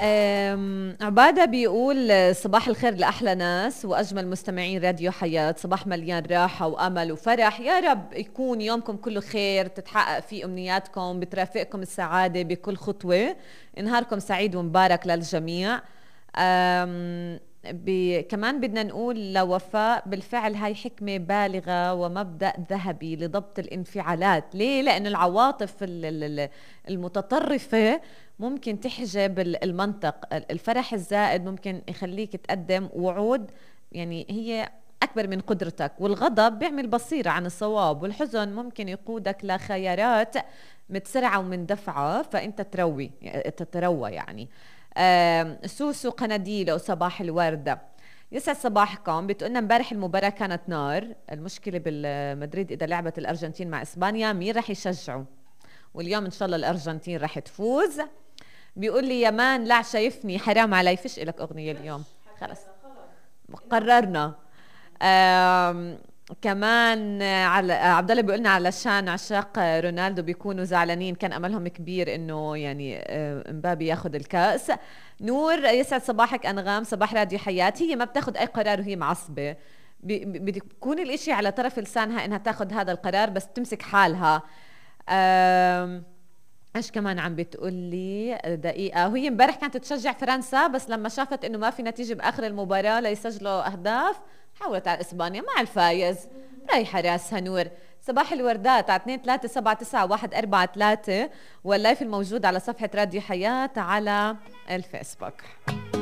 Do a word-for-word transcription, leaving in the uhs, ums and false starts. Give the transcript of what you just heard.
أم، عبادة بيقول صباح الخير لأحلى ناس وأجمل مستمعين راديو حياة. صباح مليان راحة وأمل وفرح، يا رب يكون يومكم كله خير، تتحقق فيه أمنياتكم، بترافقكم السعادة بكل خطوة. نهاركم سعيد ومبارك للجميع. أم، بي كمان بدنا نقول لوفاء، بالفعل هاي حكمة بالغة ومبدأ ذهبي لضبط الانفعالات. ليه؟ لأن العواطف ال- ال- ال- المتطرفة ممكن تحجب ال- المنطق. الفرح الزائد ممكن يخليك تقدم وعود يعني هي أكبر من قدرتك، والغضب بيعمل بصيرة عن الصواب، والحزن ممكن يقودك لخيارات متسرعة ومندفعة، فأنت تروي تتروى يعني. آم، سوسو قناديلو صباح الوردة، يسعد صباحكم. بتقولنا امبارح المباراة كانت نار. المشكلة بالمدريد إذا لعبت الأرجنتين مع إسبانيا مين رح يشجعوا؟ واليوم إن شاء الله الأرجنتين رح تفوز. بيقول لي يمان لا شايفني حرام علي، فيش إلك أغنية اليوم؟ خلص قررنا. آم، كمان على عبد الله بيقولنا علشان عشاق رونالدو بيكونوا زعلانين، كان املهم كبير انه يعني آه، امبابي ياخذ الكاس. نور يسعد صباحك انغام، صباح راديو حياه. هي ما بتاخذ اي قرار وهي معصبه، بي- بي- بيكون الاشي على طرف لسانها انها تاخذ هذا القرار، بس تمسك حالها. آم، ايش كمان عم بتقول لي دقيقة؟ وهي امبارح كانت تشجع فرنسا، بس لما شافت انه ما في نتيجة باخر المباراة ليسجلوا اهداف حولت على اسبانيا مع الفايز. رايحة راسها نور. صباح الوردات على اثنين ثلاثة سبعة تسعة واحد أربعة ثلاثة، واللايف الموجود على صفحة راديو حياة على الفيسبوك.